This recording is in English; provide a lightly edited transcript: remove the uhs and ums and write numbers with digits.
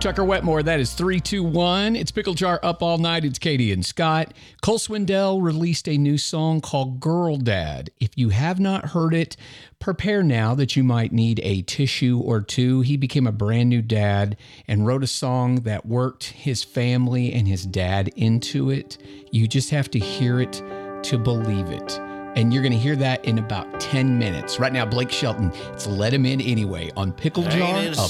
Tucker Wetmore, that is 321. It's Pickle Jar Up All Night. It's Katie and Scott. Cole Swindell released a new song called Girl Dad. If you have not heard it, prepare now that you might need a tissue or two. He became a brand new dad and wrote a song that worked his family and his dad into it. You just have to hear it to believe it. And you're going to hear that in about 10 minutes. Right now, Blake Shelton, it's Let Him In Anyway on Pickle Jar Up